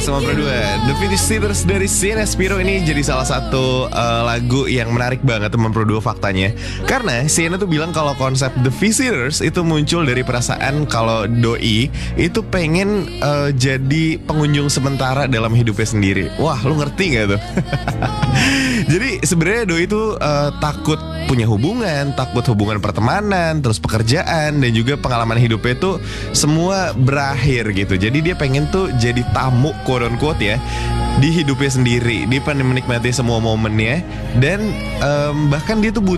sama berdua. The Visitors dari Sienna Spiro ini jadi salah satu lagu yang menarik banget teman berdua faktanya. Karena Sienna tuh bilang kalau konsep The Visitors itu muncul dari perasaan kalau doi itu pengen jadi pengunjung sementara dalam hidupnya sendiri. Wah, lu ngerti gak tuh? Jadi sebenarnya doi itu takut punya hubungan, takut hubungan pertemanan, terus pekerjaan, dan juga pengalaman hidupnya itu semua berakhir gitu. Jadi dia pengen tuh jadi tamu, quote unquote ya, di hidupnya sendiri. Dia pengen menikmati semua momennya. Dan bahkan dia tuh